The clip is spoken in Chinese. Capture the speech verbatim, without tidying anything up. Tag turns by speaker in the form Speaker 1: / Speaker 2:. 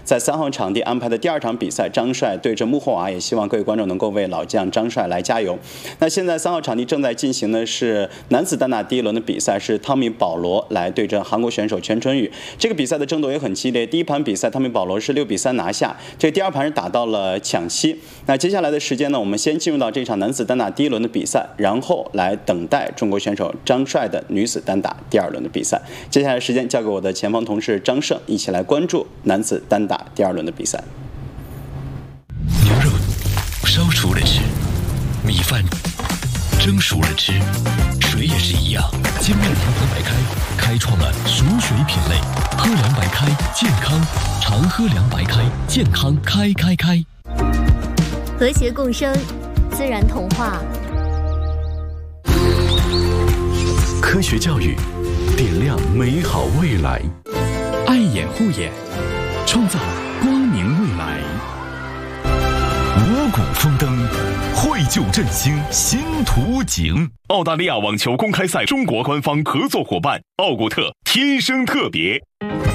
Speaker 1: 在三号场地安排的第二场比赛，张帅对阵穆霍娃，也希望各位观众能够为老将张帅来加油。那现在三号场地正在进行的是男子单打第一轮的比赛，是汤米保罗来对阵韩国选手全春宇。这个比赛的争夺也很激烈，第一盘比赛汤米保罗是六比三拿下，这第二盘是打到了抢七。那接下来的时间呢，我们先进入到这场男子单打第一轮的比赛，然后来等待中国选手张帅的女子单打第二轮的比赛。接下来时间交给我的前方同事张胜，一起来关注男子单打第二轮的比赛。
Speaker 2: 牛肉烧熟了吃，米饭蒸熟了吃，水也是一样。精酿长河白开开创了熟水品类，喝凉白开健康，常喝凉白开健康开开开。
Speaker 3: 和谐共生，自然童话。
Speaker 2: 科学教育，点亮美好未来。爱眼护眼，创造光明未来。五谷丰登，绘就振兴新图景。澳大利亚网球公开赛中国官方合作伙伴奥古特，天生特别。